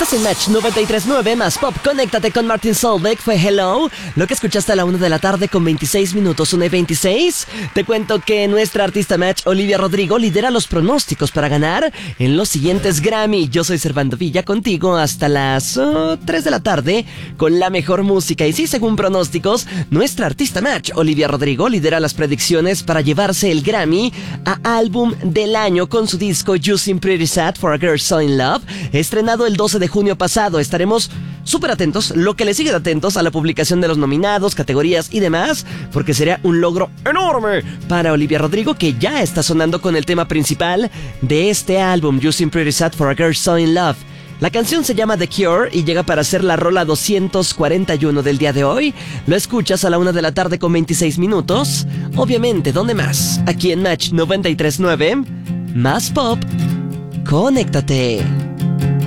Estás en Match 93.9 más Pop. Conéctate con Martin Solveig. Fue Hello. Lo que escuchaste a la 1 de la tarde con 26 minutos, 1:26. Te cuento que nuestra artista Match, Olivia Rodrigo, lidera los pronósticos para ganar en los siguientes Grammy. Yo soy Servando Villa, contigo hasta las 3 de la tarde con la mejor música. Y sí, según pronósticos, nuestra artista Match, Olivia Rodrigo, lidera las predicciones para llevarse el Grammy a Álbum del Año con su disco You Seem Pretty Sad for a Girl So In Love, estrenado el 12 de junio pasado. Estaremos súper atentos, lo que le sigue de atentos a la publicación de los nominados, categorías y demás, porque sería un logro enorme para Olivia Rodrigo, que ya está sonando con el tema principal de este álbum, You Seem Pretty Sad for a Girl So In Love. La canción se llama The Cure y llega para ser la rola 241 del día de hoy. Lo escuchas a la 1 de la tarde con 26 minutos. Obviamente, ¿dónde más? Aquí en Match 93.9, más Pop. Conéctate.